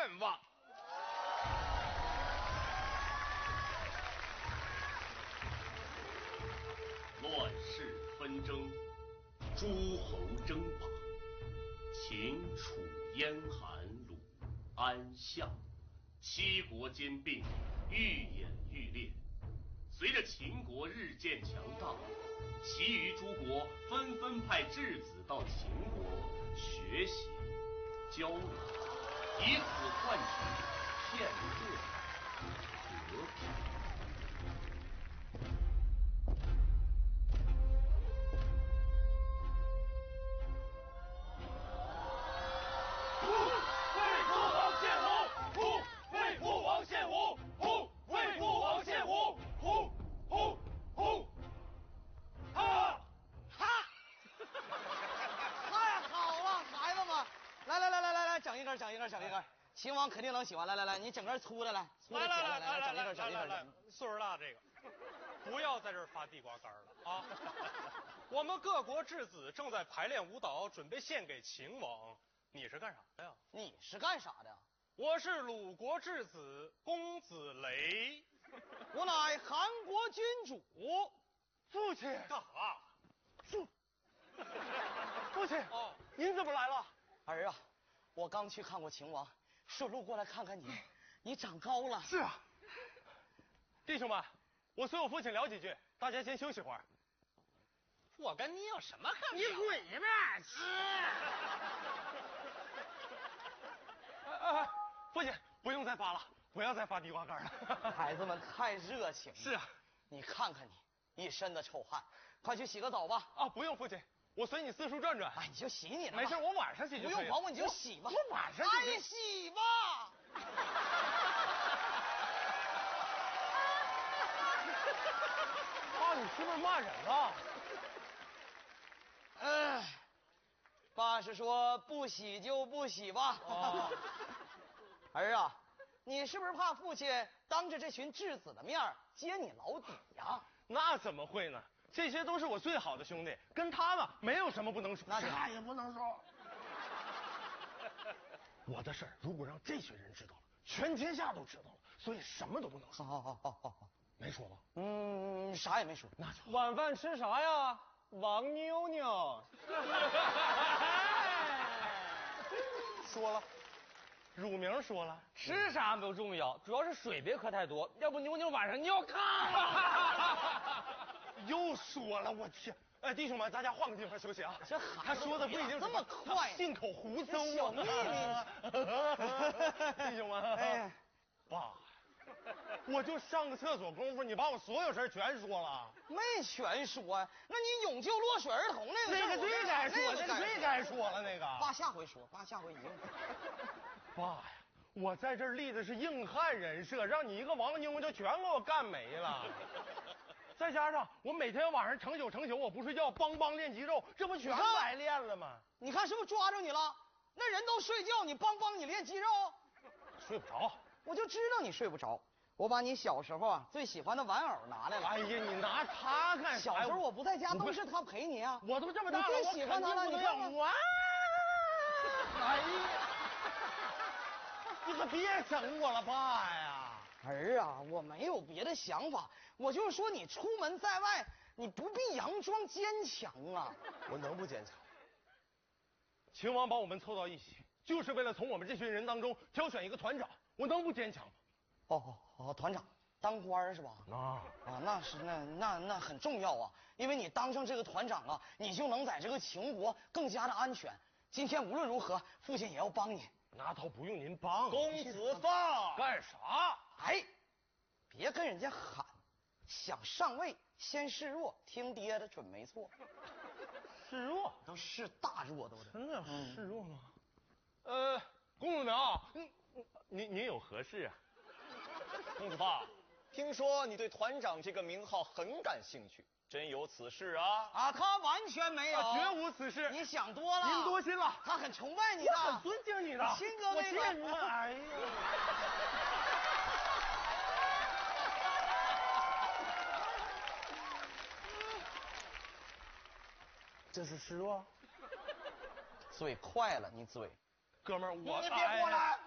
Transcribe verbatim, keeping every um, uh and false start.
愿望。 乱世纷争，诸侯争霸，秦、楚、燕、韩、鲁、安、项，七国兼并，愈演愈烈。随着秦国日渐强大，其余诸国纷纷派质子到秦国学习、交流，以此换取片刻和平。 整一根，整一根，秦王肯定能喜欢。来来来，你整根粗的来，粗的来来来来，整一根，整一根。 根。 岁数大这个，不要在这儿发地瓜干了啊！我们各国质子正在排练舞蹈，准备献给秦王。你是干啥的呀？ 你是干啥的？ 我是鲁国质子公子雷， 我乃韩国君主。 父亲干啥？ 父， 父亲哦，您怎么来了？ 儿啊，我刚去看过秦王，顺路过来看看你，你长高了。 是啊，弟兄们，我随我父亲聊几句，大家先休息会儿。我跟你有什么可聊？ 你滚吧！ 啊啊！父亲，不用再发了，不要再发地瓜干了。 孩子们太热情了。 是啊， 你看看你，一身的臭汗，快去洗个澡吧。 啊，不用，父亲。我随你四处转转。 哎，你就洗你的吧。 没事，我晚上洗就可以了。 不用管我，你就洗吧。 我晚上洗。 哎，洗吧。 爸，你是不是骂人了？ 哎，爸是说不洗就不洗吧。 哦， 儿啊，你是不是怕父亲当着这群质子的面揭你老底呀？ 那怎么会呢？这些都是我最好的兄弟，跟他们没有什么不能说， 啥也不能说。 我的事儿如果让这群人知道了，全天下都知道了，所以什么都不能说。 好好好好好， 没说吧？ 嗯，啥也没说。 那就晚饭吃啥呀？王妞妞。 说了，乳名说了， 吃啥不重要，主要是水别喝太多，要不妞妞晚上尿炕了。 又说了，我天！哎，弟兄们，大家换个地方休息啊。 这孩他说的不一定是这么快， 信口胡诌小秘密。弟兄们， 哎， 爸，我就上个厕所功夫，你把我所有事全说了。 没全说呀，那你永救落水儿童那个那个最该说，那个最该说了，那个。 爸下回说，爸下回一定。 爸呀，我在这儿立的是硬汉人设，让你一个王妞就全给我干没了。再加上我每天晚上成宿成宿我不睡觉，梆梆练肌肉，这不全白练了吗？ 你看是不是抓住你了？那人都睡觉，你梆梆你练肌肉？ 睡不着， 我就知道你睡不着。我把你小时候啊最喜欢的玩偶拿来了。 哎呀，你拿它干啥？ 小时候我不在家，都是他陪你啊。 我都这么大了， 你最喜欢他了，你看看。 哇！哎呀，你可别整我了，爸呀！ 儿啊，我没有别的想法，我就是说你出门在外，你不必佯装坚强啊。 我能不坚强？秦王把我们凑到一起，就是为了从我们这群人当中挑选一个团长，我能不坚强吗？ 哦哦哦，团长当官是吧？ 啊啊，那是那那那很重要啊，因为你当上这个团长啊，你就能在这个秦国更加的安全。今天无论如何，父亲也要帮你。 那倒不用您帮， 公子放干啥？ 哎，别跟人家喊，想上位先示弱，听爹的准没错。 示弱都是大弱都是。 真的示弱吗？呃，公子苗，你你你有何事啊？ 公子爸，听说你对团长这个名号很感兴趣，真有此事啊？ 啊，他完全没有， 绝无此事。 你想多了， 您多心了。 他很崇拜你的， 我很尊敬你的， 亲哥那个。 我你哎呀，这是示弱？ 嘴快了，你嘴。 哥们儿，我你别过来。